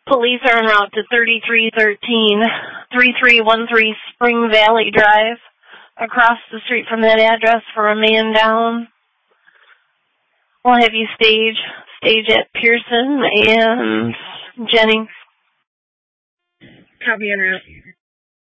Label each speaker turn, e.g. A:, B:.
A: Police are en route to 3313, 3313 Spring Valley Drive, across the street from that address for a man down. We'll have you stage at Pearson and Jennings.
B: Copy en route.